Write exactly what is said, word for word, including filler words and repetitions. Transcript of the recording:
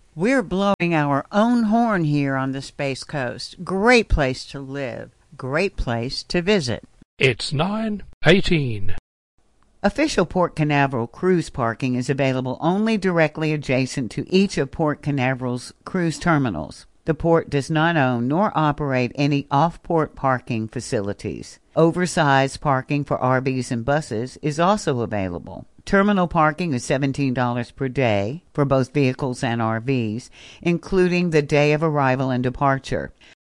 We're blowing our own horn here on the Space Coast. Great place to live. Great place to visit. It's nine eighteen. Official Port Canaveral cruise parking is available only directly adjacent to each of Port Canaveral's cruise terminals. The port does not own nor operate any off-port parking facilities. Oversized parking for R Vs and buses is also available. Terminal parking is seventeen dollars per day for both vehicles and R Vs, including the day of arrival and departure.